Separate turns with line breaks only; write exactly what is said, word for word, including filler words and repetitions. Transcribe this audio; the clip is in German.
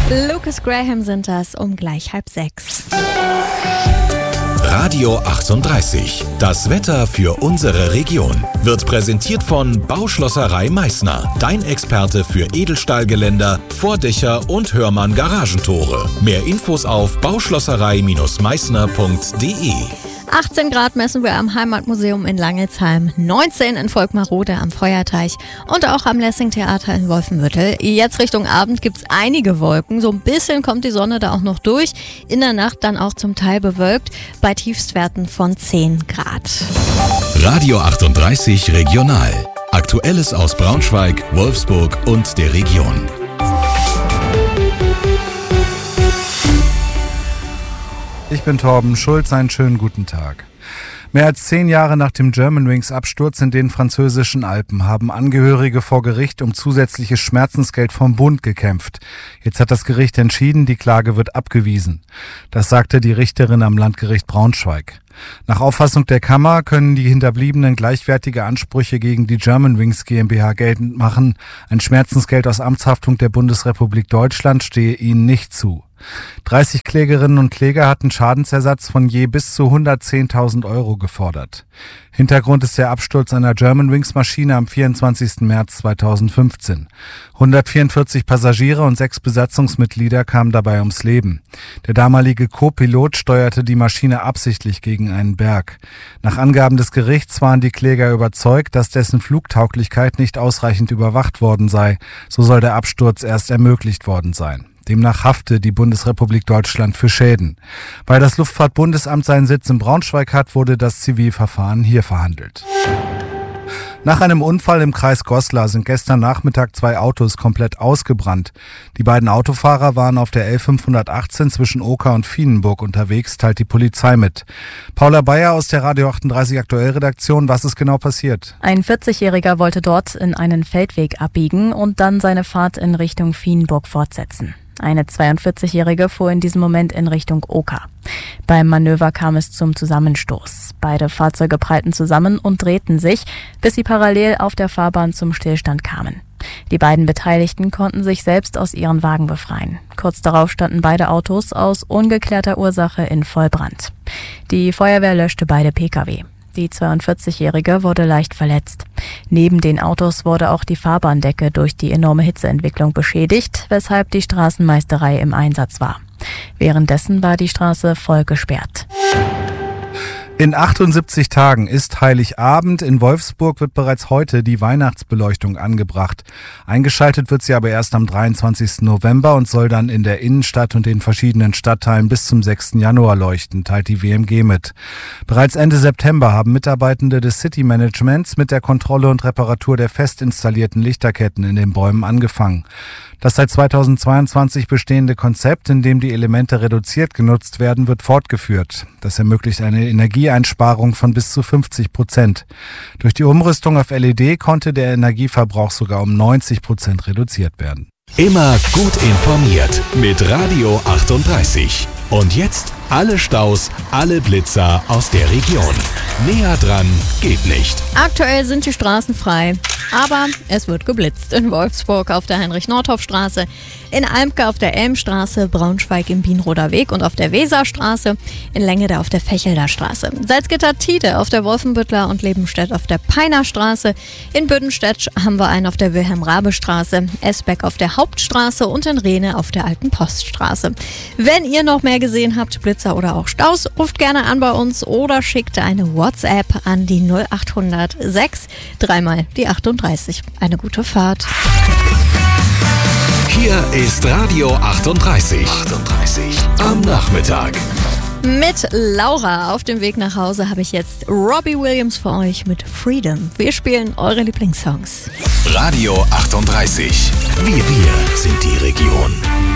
Lucas Graham sind das um gleich halb sechs.
Radio achtunddreißig. Das Wetter für unsere Region wird präsentiert von Bauschlosserei Meißner. Dein Experte für Edelstahlgeländer, Vordächer und Hörmann Garagentore. Mehr Infos auf bauschlosserei Meißner punkt de.
achtzehn Grad messen wir am Heimatmuseum in Langelsheim, neunzehn in Volkmarode am Feuerteich und auch am Lessing-Theater in Wolfenbüttel. Jetzt Richtung Abend gibt es einige Wolken, so ein bisschen kommt die Sonne da auch noch durch. In der Nacht dann auch zum Teil bewölkt, bei Tiefstwerten von zehn Grad.
Radio achtunddreißig Regional. Aktuelles aus Braunschweig, Wolfsburg und der Region.
Ich bin Torben Schulz, einen schönen guten Tag. Mehr als zehn Jahre nach dem Germanwings-Absturz in den französischen Alpen haben Angehörige vor Gericht um zusätzliches Schmerzensgeld vom Bund gekämpft. Jetzt hat das Gericht entschieden, die Klage wird abgewiesen. Das sagte die Richterin am Landgericht Braunschweig. Nach Auffassung der Kammer können die Hinterbliebenen gleichwertige Ansprüche gegen die Germanwings GmbH geltend machen. Ein Schmerzensgeld aus Amtshaftung der Bundesrepublik Deutschland stehe ihnen nicht zu. dreißig Klägerinnen und Kläger hatten Schadensersatz von je bis zu hundertzehntausend Euro gefordert. Hintergrund ist der Absturz einer Germanwings-Maschine am vierundzwanzigsten März zweitausendfünfzehn. hundertvierundvierzig Passagiere und sechs Besatzungsmitglieder kamen dabei ums Leben. Der damalige Co-Pilot steuerte die Maschine absichtlich gegen einen Berg. Nach Angaben des Gerichts waren die Kläger überzeugt, dass dessen Flugtauglichkeit nicht ausreichend überwacht worden sei. So soll der Absturz erst ermöglicht worden sein. Demnach hafte die Bundesrepublik Deutschland für Schäden. Weil das Luftfahrtbundesamt seinen Sitz in Braunschweig hat, wurde das Zivilverfahren hier verhandelt. Nach einem Unfall im Kreis Goslar sind gestern Nachmittag zwei Autos komplett ausgebrannt. Die beiden Autofahrer waren auf der L fünfhundertachtzehn zwischen Oker und Vienenburg unterwegs, teilt die Polizei mit. Paula Bayer aus der Radio achtunddreißig Aktuell-Redaktion, was ist genau passiert?
Ein vierzigjähriger wollte dort in einen Feldweg abbiegen und dann seine Fahrt in Richtung Vienenburg fortsetzen. Eine zweiundvierzigjährige fuhr in diesem Moment in Richtung Oker. Beim Manöver kam es zum Zusammenstoß. Beide Fahrzeuge prallten zusammen und drehten sich, bis sie parallel auf der Fahrbahn zum Stillstand kamen. Die beiden Beteiligten konnten sich selbst aus ihren Wagen befreien. Kurz darauf standen beide Autos aus ungeklärter Ursache in Vollbrand. Die Feuerwehr löschte beide Pkw. Die zweiundvierzigjährige wurde leicht verletzt. Neben den Autos wurde auch die Fahrbahndecke durch die enorme Hitzeentwicklung beschädigt, weshalb die Straßenmeisterei im Einsatz war. Währenddessen war die Straße voll gesperrt.
In achtundsiebzig Tagen ist Heiligabend. In Wolfsburg wird bereits heute die Weihnachtsbeleuchtung angebracht. Eingeschaltet wird sie aber erst am dreiundzwanzigsten November und soll dann in der Innenstadt und den verschiedenen Stadtteilen bis zum sechsten Januar leuchten, teilt die W M G mit. Bereits Ende September haben Mitarbeitende des City-Managements mit der Kontrolle und Reparatur der fest installierten Lichterketten in den Bäumen angefangen. Das seit zweitausendzweiundzwanzig bestehende Konzept, in dem die Elemente reduziert genutzt werden, wird fortgeführt. Das ermöglicht eine Energieeinsparung von bis zu fünfzig Prozent. Durch die Umrüstung auf L E D konnte der Energieverbrauch sogar um neunzig Prozent reduziert werden.
Immer gut informiert mit Radio achtunddreißig. Und jetzt alle Staus, alle Blitzer aus der Region. Näher dran geht nicht.
Aktuell sind die Straßen frei, aber es wird geblitzt. In Wolfsburg auf der Heinrich-Nordhoff-Straße, in Almke auf der Elmstraße, Braunschweig im Bienroder Weg und auf der Weserstraße, in Längede auf der Fechelder Straße, Salzgitter-Tide auf der Wolfenbüttler und Lebenstedt auf der Peiner Straße, in Büdenstedt haben wir einen auf der Wilhelm-Rabe-Straße, Esbeck auf der Hauptstraße und in Rehne auf der Alten Poststraße. Wenn ihr noch mehr gesehen habt, Blitzer oder auch Staus, ruft gerne an bei uns oder schickt eine WhatsApp an die null achthundert sechs, dreimal die achtunddreißig. Eine gute Fahrt.
Hier ist Radio achtunddreißig. achtunddreißig am Nachmittag.
Mit Laura auf dem Weg nach Hause habe ich jetzt Robbie Williams für euch mit Freedom. Wir spielen eure Lieblingssongs.
Radio achtunddreißig. Wir, wir sind die Region.